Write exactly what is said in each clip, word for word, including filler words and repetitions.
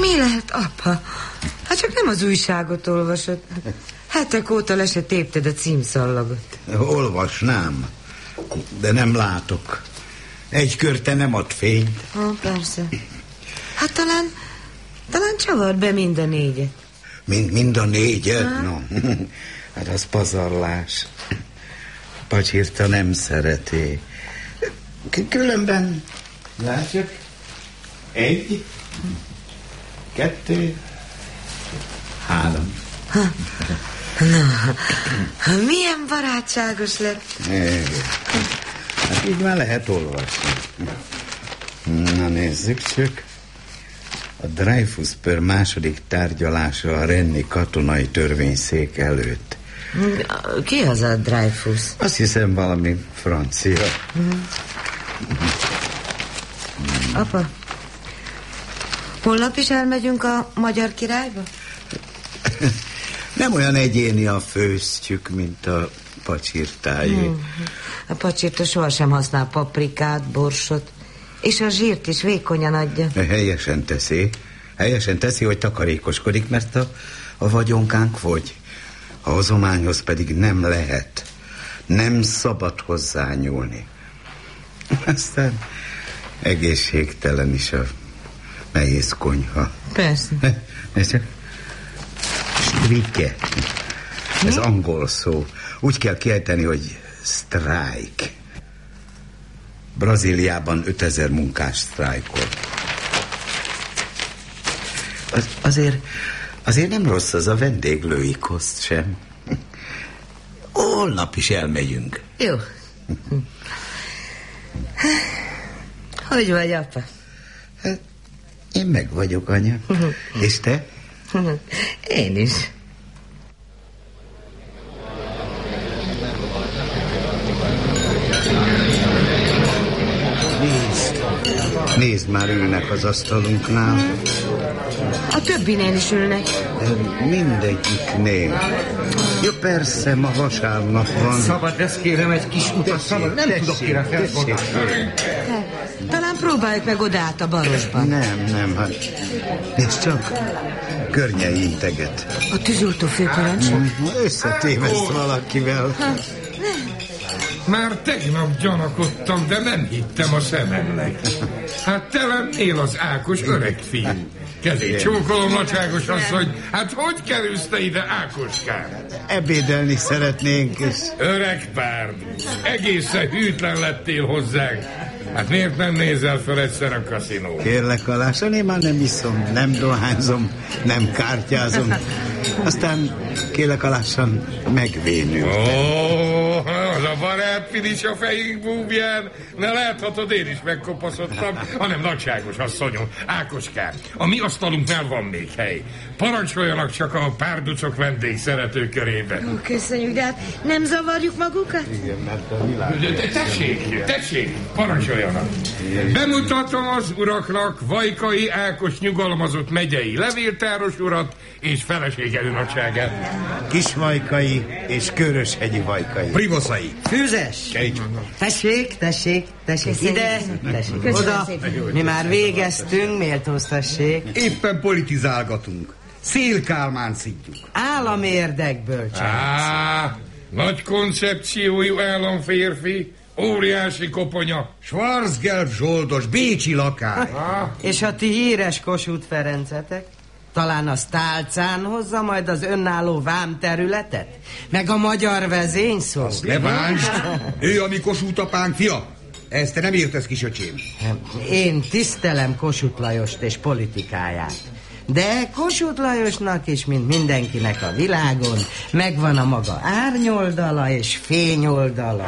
Mi lehet, apa? Hát csak nem az újságot olvasod. Hetek óta le se tépted a címszallagot. Olvasnám, de nem látok. Egy körte nem ad fényt. Ó, persze. Hát talán, talán csavard be mind a négyet. Mind, mind a négyet? Ha? No. Hát az pazarlás. Pacsirta nem szereti. Különben látjuk. Egy, kettő, három. Ha. Na, milyen barátságos lett. Hát így már lehet olvasni. Na nézzük csak. A Dreyfus-per második tárgyalása a Renni katonai törvényszék előtt. Ki az a Dreyfus? Azt hiszem valami francia. Mm. Apa, holnap is elmegyünk a Magyar Királyba? Nem olyan egyéni a főztjük, mint a pacsirtájé. Mm. A pacsirta sohasem használ paprikát, borsot, és a zsírt is vékonyan adja. Helyesen teszi. Helyesen teszi, hogy takarékoskodik, mert a, a vagyonkánk fogy. A hozományhoz pedig nem lehet. Nem szabad hozzányúlni. Aztán egészségtelen is a nehéz konyha. Persze. Ez csak strike. Ez angol szó. Úgy kell kiejteni, hogy strike. Brazíliában ötezer munkás sztrájkol. Az, azért, azért nem rossz az a vendéglői koszt sem. Holnap is elmegyünk. Jó. Hogy vagy, apa? Hát, én meg vagyok, anya. És te? Én is. Nézd, nézd, már ülnek az asztalunknál. A többinél is ülnek. Mindegyiknél. Jó, persze, ma vasárnap van. Szabad lesz, kérem, egy kis utat, szabad. Nem tudok, kérem, felfordulni. Talán próbáljuk meg oda át a barosban. Nem, nem, hát nézd csak, Környei integet. A tűzoltó főparancsnok? Összetéveszt valakivel. Ha. Már tegnap gyanakodtam, de nem hittem a szememnek. Hát te lennél az Ákos öreg fiú. Kezét csókolom, nagyságos asszony. Hát hogy kerülsz te ide, Ákoskám? Ebédelni szeretnénk, és... Öreg pár, egészen hűtlen lettél hozzánk. Hát miért nem nézel fel egyszer a kaszinó? Kérlek, Alásan, én már nem iszom, nem dohányzom, nem kártyázom. Aztán kérlek, Alásan, megvénünk. Ó, oh, az a barátpid is a fejünk búbján. Ne láthatod, én is megkopaszodtam, hanem nagyságos asszonyom, Ákoskám. A mi asztalunknál van még hely. Parancsoljanak csak a párducok vendégszerető körében. Ó, köszönjük, de hát nem zavarjuk magukat? Igen, mert a világ... Tessék, tessék, parancsoljanak. Bemutatom az uraknak Vajkai Ákos nyugalmazott megyei levéltáros urat és felesége nagyságát. Kisvajkai és Köröshegyi Vajkai. Privoszai. Fűzes. Tessék, tessék, tessék Köszönjük. ide, tessék Köszönjük oda. szépen. Mi már végeztünk, méltóztassék. Éppen politizálgatunk. Szél Kálmán szidjuk. Állami érdekből csak. Á, nagy koncepciójú államférfi, óriási koponya. Schwarzgelb zsoldos, bécsi lakály. És a ti híres Kossuth Ferencetek? Talán az tálcán hozza majd az önálló vámterületet? Meg a magyar vezényszó? Ne bántsd! Ő a mi Kossuth apánk fia. Ezt te nem értesz, kisöcsém. Én tisztelem Kossuth Lajost és politikáját. De Kossuth Lajosnak is, mint mindenkinek a világon, megvan a maga árnyoldala és fényoldala.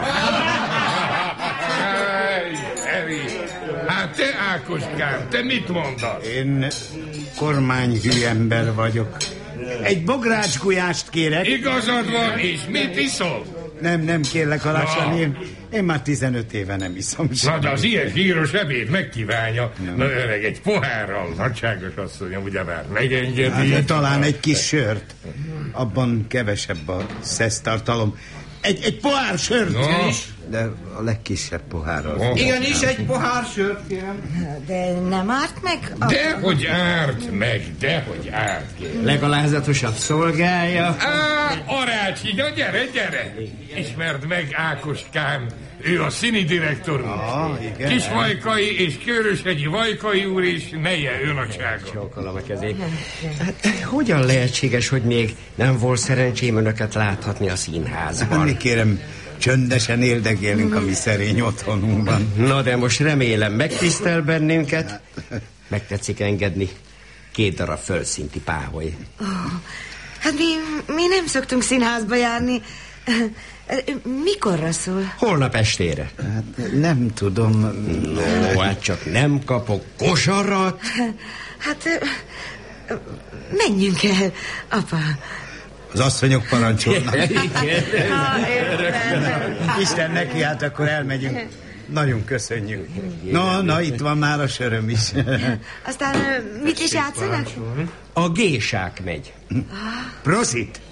Hát te, Ákoskám, te mit mondasz? Én kormányhű ember vagyok. Egy bográcsgulyást kérek. Igazad van, és mit iszol? Nem, nem kérlek, Alásan, én, én már tizenöt éve nem iszom sem. Na, de az ilyen híros ebéd megkívánja. Nem. Na, öreg, egy pohárral, nagyságos asszonyom, ugye már megengedi. Hát, talán egy kis sört. Abban kevesebb a szesztartalom. Egy, egy pohár sört. No, de a legkisebb pohárral. Igenis, egy pohár sört, kérem. De nem árt meg? Dehogy árt meg, dehogy árt, kérem. Legalázatosabb szolgálja. Á, Arácsi, na gyere, gyere! Ismerd meg Ákoskám, ő a színidirektorunk. Ah, igen. Kisvajkai és Köröshegyi Vajkai úr és neje önacsága. Csókolom a kezét. Hát, hogyan lehetséges, hogy még nem volt szerencsém önöket láthatni a színházban? Mi kérem, csöndesen éldegélünk a mi szerény otthonunkban. Na de most remélem megtisztel bennünket. Megtetszik engedni két darab földszinti páholy. Oh, hát mi, mi nem szoktunk színházba járni. Mikorra szól? Holnap estére. Hát nem tudom. No, hát csak nem kapok kosarat. Hát menjünk el, apa. Az asszonyok parancsolnak. Ha, Isten neki, hát akkor elmegyünk. Nagyon köszönjük. Na, na, itt van már a söröm is. Aztán mit is játszanak? A gésák megy. Prosit!